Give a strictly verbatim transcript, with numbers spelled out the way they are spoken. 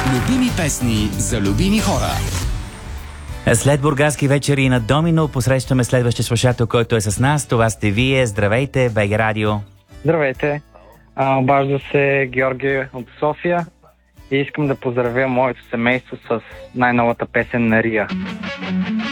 Любими песни за любими хора. След бургаски вечери на Домино посрещаме следващия слушател, който е с нас. Това сте вие. Здравейте, БГ Радио. Здравейте. А, обажда се Георги от София и искам да поздравя моето семейство с най-новата песен на Рия.